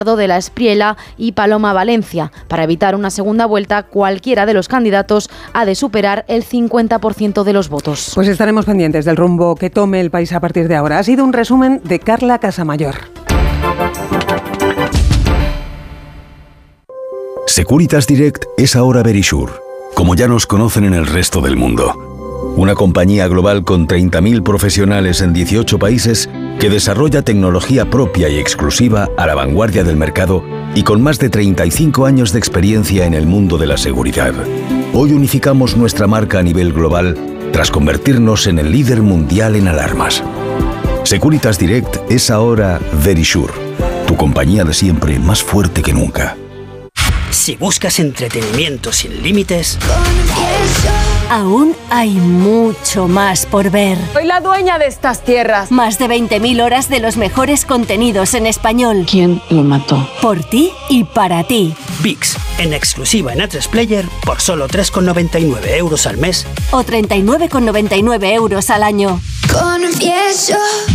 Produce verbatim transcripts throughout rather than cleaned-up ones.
de la Espriella y Paloma Valencia. Para evitar una segunda vuelta, cualquiera de los candidatos ha de superar el cincuenta por ciento de los votos. Pues estaremos pendientes del rumbo que tome el país a partir de ahora. Ha sido un resumen de Carla Casamayor. Securitas Direct es ahora Verisure, como ya nos conocen en el resto del mundo. Una compañía global con treinta mil profesionales en dieciocho países que desarrolla tecnología propia y exclusiva a la vanguardia del mercado y con más de treinta y cinco años de experiencia en el mundo de la seguridad. Hoy unificamos nuestra marca a nivel global tras convertirnos en el líder mundial en alarmas. Securitas Direct es ahora Verisure, tu compañía de siempre más fuerte que nunca. Si buscas entretenimiento sin límites, aún hay mucho más por ver. Soy la dueña de estas tierras. Más de veinte mil horas de los mejores contenidos en español. ¿Quién lo mató? Por ti y para ti. VIX, en exclusiva en A tres Player por solo tres con noventa y nueve euros al mes. O treinta y nueve con noventa y nueve euros al año. Confieso.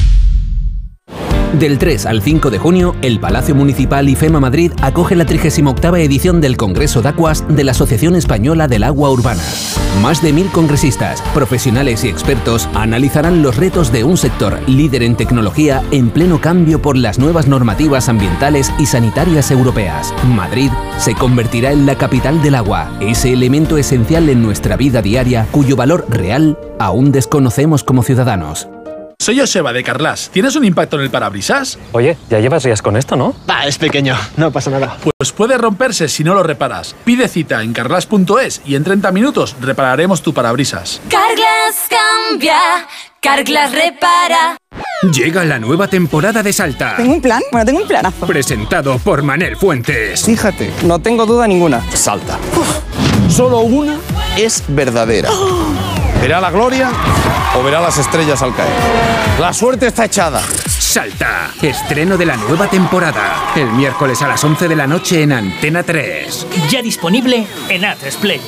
Del tres al cinco de junio, el Palacio Municipal IFEMA Madrid acoge la trigésima octava edición del Congreso de Aguas de la Asociación Española del Agua Urbana. Más de mil congresistas, profesionales y expertos analizarán los retos de un sector líder en tecnología en pleno cambio por las nuevas normativas ambientales y sanitarias europeas. Madrid se convertirá en la capital del agua, ese elemento esencial en nuestra vida diaria cuyo valor real aún desconocemos como ciudadanos. Soy Joseba de Carglass. ¿Tienes un impacto en el parabrisas? Oye, ya llevas días con esto, ¿no? Va, es pequeño, no pasa nada. Pues puede romperse si no lo reparas. Pide cita en carglass punto es y en treinta minutos repararemos tu parabrisas. Carglass cambia, Carglass repara. Llega la nueva temporada de Salta. ¿Tengo un plan? Bueno, tengo un planazo. Presentado por Manel Fuentes. Fíjate, no tengo duda ninguna. Salta. Uf. Solo una es verdadera. Oh. ¿Verá la gloria o verá las estrellas al caer? La suerte está echada. Salta. Estreno de la nueva temporada. El miércoles a las once de la noche en Antena tres. Ya disponible en A tres Player.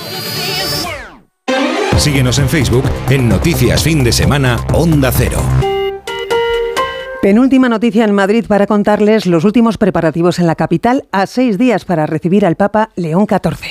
Síguenos en Facebook en Noticias Fin de Semana Onda Cero. Penúltima noticia en Madrid para contarles los últimos preparativos en la capital a seis días para recibir al Papa León catorce.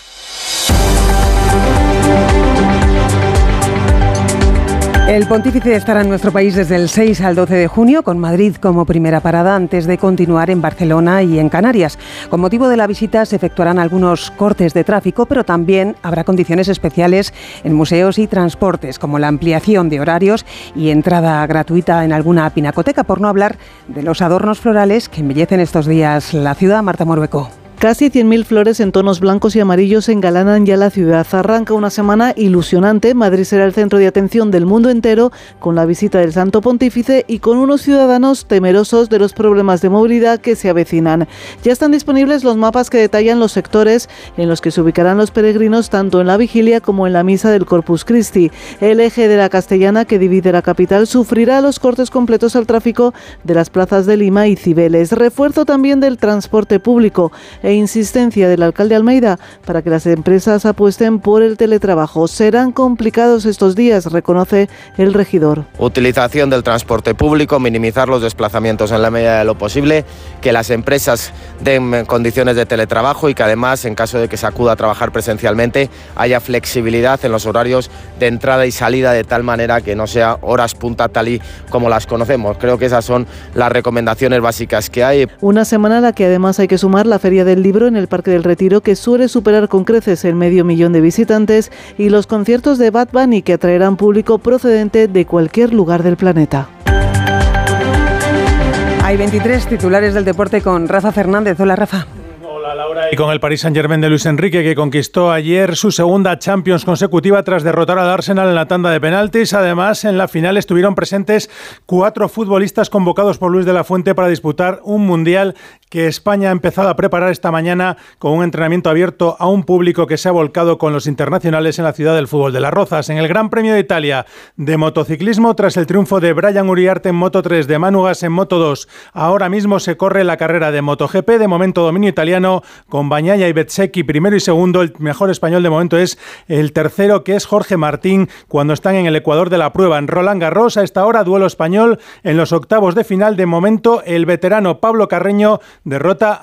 El pontífice estará en nuestro país desde el seis al doce de junio, con Madrid como primera parada antes de continuar en Barcelona y en Canarias. Con motivo de la visita se efectuarán algunos cortes de tráfico, pero también habrá condiciones especiales en museos y transportes, como la ampliación de horarios y entrada gratuita en alguna pinacoteca, por no hablar de los adornos florales que embellecen estos días la ciudad. Marta Morueco. Casi cien mil flores en tonos blancos y amarillos engalanan ya la ciudad. Arranca una semana ilusionante. Madrid será el centro de atención del mundo entero, con la visita del Santo Pontífice y con unos ciudadanos temerosos de los problemas de movilidad que se avecinan. Ya están disponibles los mapas que detallan los sectores en los que se ubicarán los peregrinos, tanto en la vigilia como en la misa del Corpus Christi. El eje de la Castellana, que divide la capital, sufrirá los cortes completos al tráfico de las plazas de Lima y Cibeles. Refuerzo también del transporte público e insistencia del alcalde Almeida para que las empresas apuesten por el teletrabajo. Serán complicados estos días, reconoce el regidor. Utilización del transporte público, minimizar los desplazamientos en la medida de lo posible, que las empresas den condiciones de teletrabajo y que además, en caso de que se acuda a trabajar presencialmente, haya flexibilidad en los horarios de entrada y salida, de tal manera que no sea horas punta tal y como las conocemos. Creo que esas son las recomendaciones básicas que hay. Una semana a la que además hay que sumar la Feria del Libro en el Parque del Retiro, que suele superar con creces el medio millón de visitantes, y los conciertos de Bad Bunny, que atraerán público procedente de cualquier lugar del planeta. Hay veintitrés titulares del deporte con Rafa Fernández. Hola, Rafa. Hola, Laura. Y con el Paris Saint-Germain de Luis Enrique, que conquistó ayer su segunda Champions consecutiva tras derrotar al Arsenal en la tanda de penaltis. Además, en la final estuvieron presentes cuatro futbolistas convocados por Luis de la Fuente para disputar un Mundial que España ha empezado a preparar esta mañana con un entrenamiento abierto a un público que se ha volcado con los internacionales en la ciudad del fútbol de Las Rozas. En el Gran Premio de Italia de motociclismo, tras el triunfo de Brian Uriarte en Moto tres, de Manu Gas en Moto dos, ahora mismo se corre la carrera de MotoGP. De momento dominio italiano mano con Bagnaia y Bezzecchi, primero y segundo. El mejor español de momento es el tercero, que es Jorge Martín, cuando están en el ecuador de la prueba. En Roland Garros, a esta hora, duelo español en los octavos de final. De momento, el veterano Pablo Carreño derrota